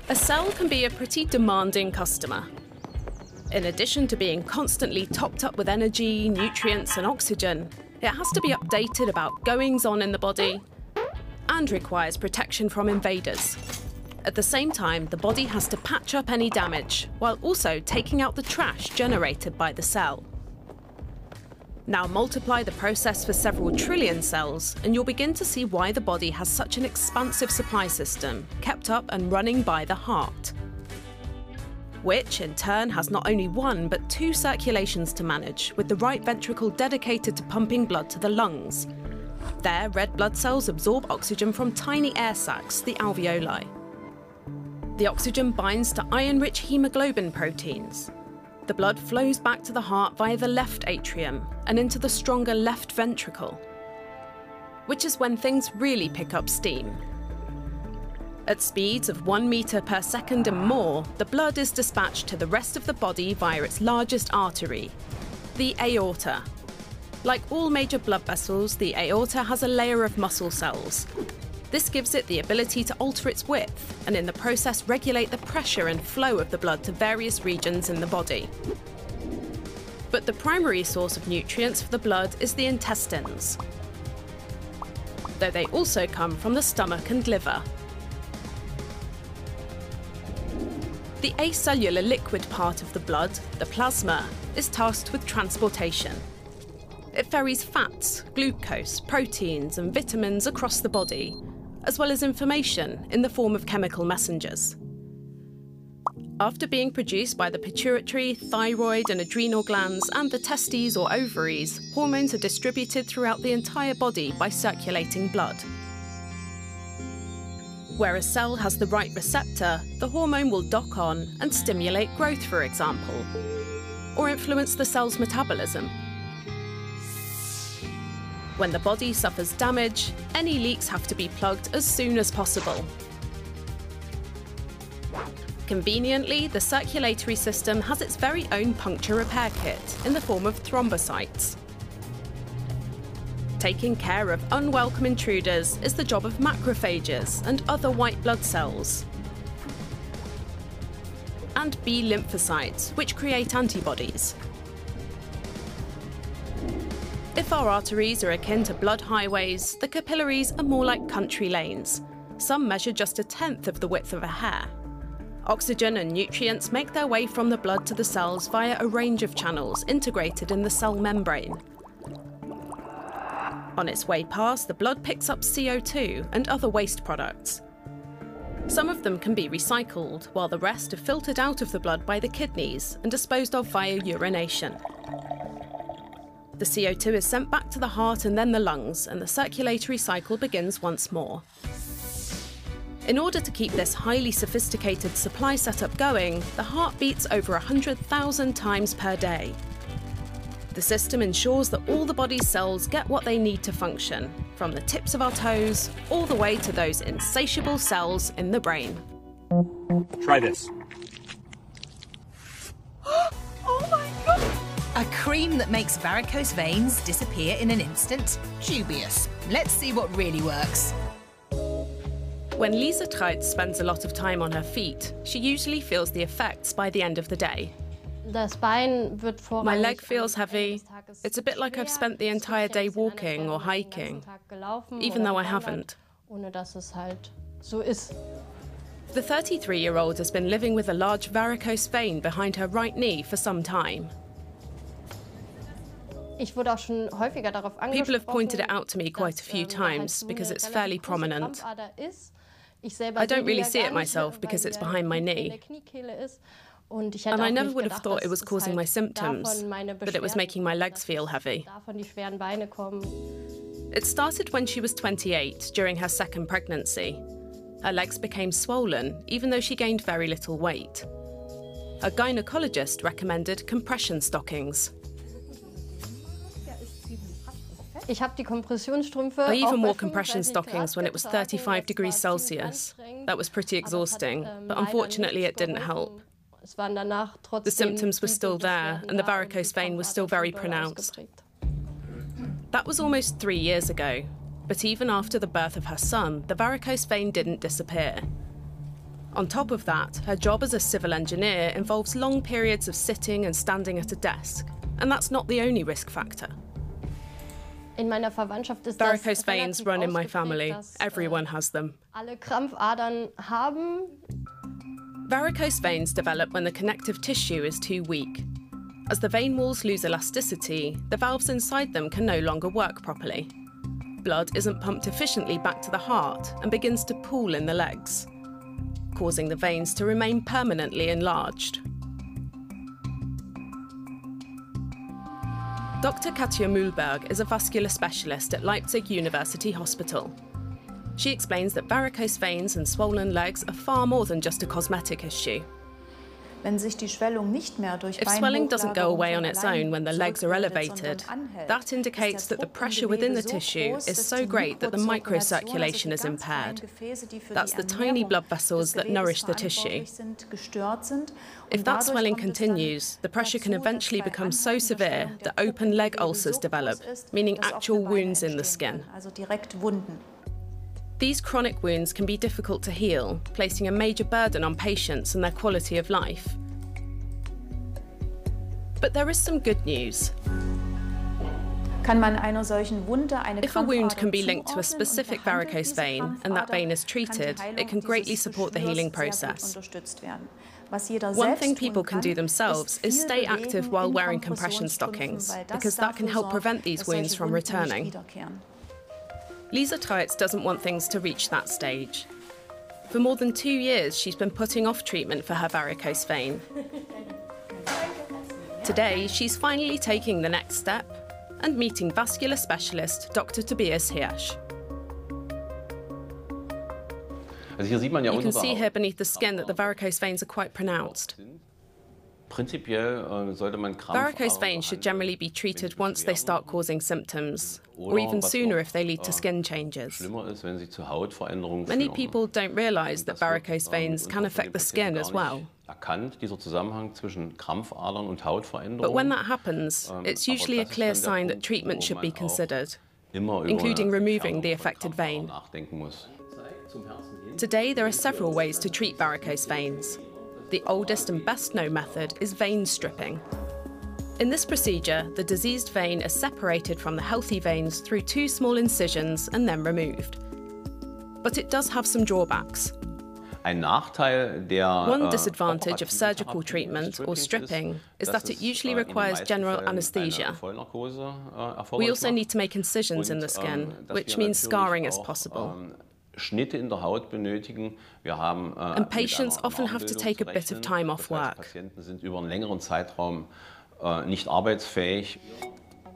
A cell can be a pretty demanding customer. In addition to being constantly topped up with energy, nutrients, and oxygen, it has to be updated about goings-on in the body and requires protection from invaders. At the same time, the body has to patch up any damage, while also taking out the trash generated by the cell. Now multiply the process for several trillion cells, and you'll begin to see why the body has such an expansive supply system, kept up and running by the heart, which in turn has not only one but two circulations to manage, with the right ventricle dedicated to pumping blood to the lungs. There, red blood cells absorb oxygen from tiny air sacs, the alveoli. The oxygen binds to iron-rich hemoglobin proteins. The blood flows back to the heart via the left atrium and into the stronger left ventricle, which is when things really pick up steam. At speeds of 1 meter per second and more, the blood is dispatched to the rest of the body via its largest artery, the aorta. Like all major blood vessels, the aorta has a layer of muscle cells. This gives it the ability to alter its width and in the process regulate the pressure and flow of the blood to various regions in the body. But the primary source of nutrients for the blood is the intestines, though they also come from the stomach and liver. The acellular liquid part of the blood, the plasma, is tasked with transportation. It ferries fats, glucose, proteins, and vitamins across the body, as well as information in the form of chemical messengers. After being produced by the pituitary, thyroid, and adrenal glands, and the testes or ovaries, hormones are distributed throughout the entire body by circulating blood. Where a cell has the right receptor, the hormone will dock on and stimulate growth, for example, or influence the cell's metabolism. When the body suffers damage, any leaks have to be plugged as soon as possible. Conveniently, the circulatory system has its very own puncture repair kit in the form of thrombocytes. Taking care of unwelcome intruders is the job of macrophages and other white blood cells, and B lymphocytes, which create antibodies. If our arteries are akin to blood highways, the capillaries are more like country lanes. Some measure just 1/10 of the width of a hair. Oxygen and nutrients make their way from the blood to the cells via a range of channels integrated in the cell membrane. On its way past, the blood picks up CO2 and other waste products. Some of them can be recycled, while the rest are filtered out of the blood by the kidneys and disposed of via urination. The CO2 is sent back to the heart and then the lungs, and the circulatory cycle begins once more. In order to keep this highly sophisticated supply setup going, the heart beats over 100,000 times per day. The system ensures that all the body's cells get what they need to function, from the tips of our toes all the way to those insatiable cells in the brain. Try this. Oh my God! A cream that makes varicose veins disappear in an instant? Dubious. Let's see what really works. When Lisa Treitz spends a lot of time on her feet, she usually feels the effects by the end of the day. My leg feels heavy. It's a bit like I've spent the entire day walking or hiking, even though I haven't. The 33-year-old has been living with a large varicose vein behind her right knee for some time. People have pointed it out to me quite a few times because it's fairly prominent. I don't really see it myself because it's behind my knee. And I never would have thought it was causing my symptoms, but it was making my legs feel heavy. It started when she was 28, during her second pregnancy. Her legs became swollen, even though she gained very little weight. A gynecologist recommended compression stockings. I even wore compression stockings when it was 35 degrees Celsius. That was pretty exhausting, but unfortunately it didn't help. The symptoms were still there, and the varicose vein was still very pronounced. That was almost 3 years ago, but even after the birth of her son, the varicose vein didn't disappear. On top of that, her job as a civil engineer involves long periods of sitting and standing at a desk, and that's not the only risk factor. Varicose veins run in my family. Everyone has them. Varicose veins develop when the connective tissue is too weak. As the vein walls lose elasticity, the valves inside them can no longer work properly. Blood isn't pumped efficiently back to the heart and begins to pool in the legs, causing the veins to remain permanently enlarged. Dr. Katja Mühlberg is a vascular specialist at Leipzig University Hospital. She explains that varicose veins and swollen legs are far more than just a cosmetic issue. If swelling doesn't go away on its own when the legs are elevated, that indicates that the pressure within the tissue is so great that the microcirculation is impaired. That's the tiny blood vessels that nourish the tissue. If that swelling continues, the pressure can eventually become so severe that open leg ulcers develop, meaning actual wounds in the skin. These chronic wounds can be difficult to heal, placing a major burden on patients and their quality of life. But there is some good news. If a wound can be linked to a specific varicose vein and that vein is treated, it can greatly support the healing process. One thing people can do themselves is stay active while wearing compression stockings, because that can help prevent these wounds from returning. Lisa Treitz doesn't want things to reach that stage. For more than 2 years, she's been putting off treatment for her varicose vein. Today, she's finally taking the next step and meeting vascular specialist Dr. Tobias Hirsch. You can see here beneath the skin that the varicose veins are quite pronounced. Varicose veins should generally be treated once they start causing symptoms, or even sooner if they lead to skin changes. Many people don't realise that varicose veins can affect the skin as well. But when that happens, it's usually a clear sign that treatment should be considered, including removing the affected vein. Today, there are several ways to treat varicose veins. The oldest and best-known method is vein stripping. In this procedure, the diseased vein is separated from the healthy veins through 2 small incisions and then removed. But it does have some drawbacks. One disadvantage of surgical treatment or stripping is that it usually requires general anesthesia. We also need to make incisions in the skin, which means scarring is possible. And patients often have to take a bit of time off work.